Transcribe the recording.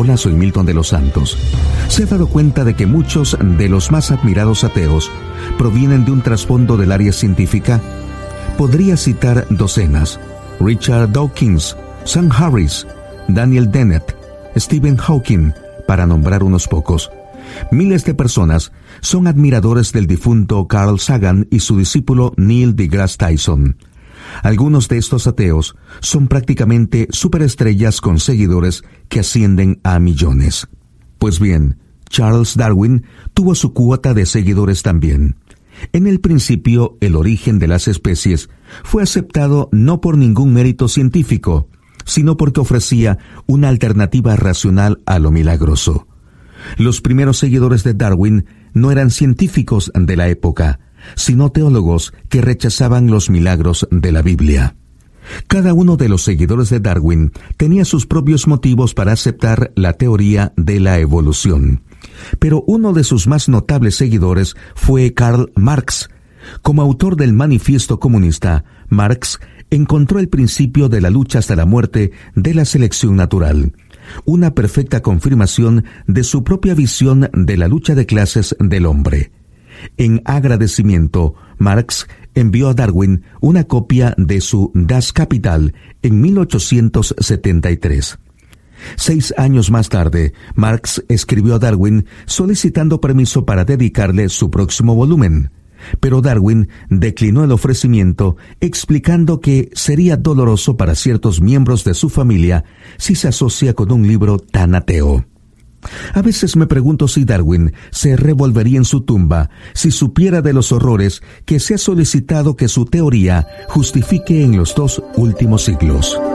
Garcilaso y Milton de los Santos, se ha dado cuenta de que muchos de los más admirados ateos provienen de un trasfondo del área científica? Podría citar docenas: Richard Dawkins, Sam Harris, Daniel Dennett, Stephen Hawking, para nombrar unos pocos. Miles de personas son admiradores del difunto Carl Sagan y su discípulo Neil deGrasse Tyson. Algunos de estos ateos son prácticamente superestrellas con seguidores que ascienden a millones. Pues bien, Charles Darwin tuvo su cuota de seguidores también. En el principio, el origen de las especies fue aceptado no por ningún mérito científico, sino porque ofrecía una alternativa racional a lo milagroso. Los primeros seguidores de Darwin no eran científicos de la época, sino teólogos que rechazaban los milagros de la Biblia. Cada uno de los seguidores de Darwin tenía sus propios motivos para aceptar la teoría de la evolución. Pero uno de sus más notables seguidores fue Karl Marx. Como autor del Manifiesto Comunista, Marx encontró el principio de la lucha hasta la muerte de la selección natural, una perfecta confirmación de su propia visión de la lucha de clases del hombre. En agradecimiento, Marx envió a Darwin una copia de su Das Kapital en 1873. 6 años más tarde, Marx escribió a Darwin solicitando permiso para dedicarle su próximo volumen. Pero Darwin declinó el ofrecimiento, explicando que sería doloroso para ciertos miembros de su familia si se asocia con un libro tan ateo. A veces me pregunto si Darwin se revolvería en su tumba si supiera de los horrores que se ha solicitado que su teoría justifique en los 2 últimos siglos.